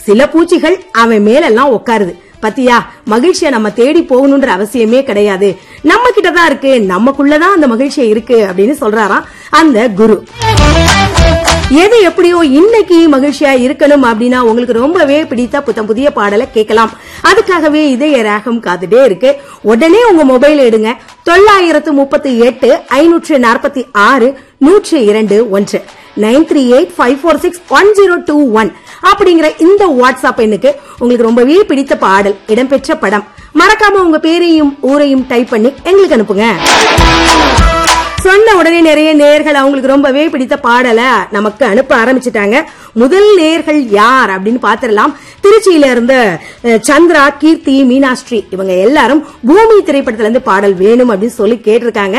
சில பூச்சிகள் அவன் மேலெல்லாம் உட்காருது. பத்தியா, மகிழ்ச்சியை நம்ம தேடி போகணும்ன்ற அவசியமே கிடையாது, நம்ம கிட்டதான் இருக்கு, நமக்குள்ளதான் அந்த மகிழ்ச்சியை இருக்கு அப்படின்னு சொல்றாராம் அந்த குரு. எது எப்படியோ இன்னைக்கு மகிழ்ச்சியா இருக்கணும் அப்படின்னா உங்களுக்கு ரொம்பவே பிடித்த புத்தம் புதிய பாடலை கேட்கலாம். அதுக்காகவே இதய ராகம் காத்துட்டே இருக்கு. உடனே உங்க மொபைல் எடுங்க, 938 546 102 9385461021 அப்படிங்கிற இந்த வாட்ஸ்அப் எண்ணுக்கு உங்களுக்கு ரொம்பவே பிடித்த பாடல், இடம்பெற்ற படம், மறக்காம உங்க பேரையும் ஊரையும் டைப் பண்ணி எங்களுக்கு அனுப்புங்க. சொன்ன உடனே நிறைய நேயர்கள் அவங்களுக்கு ரொம்பவே பிடித்த பாடலை நமக்கு அனுப்ப ஆரம்பிச்சுட்டாங்க. முதல் நேயர்கள் யார் அப்படின்னு பாத்திரலாம். திருச்சியில இருந்த சந்திரா, கீர்த்தி, மீனாஸ்ரீ இவங்க எல்லாரும் பூமி திரைப்படத்துல இருந்து பாடல் வேணும் அப்படின்னு சொல்லி கேட்டிருக்காங்க.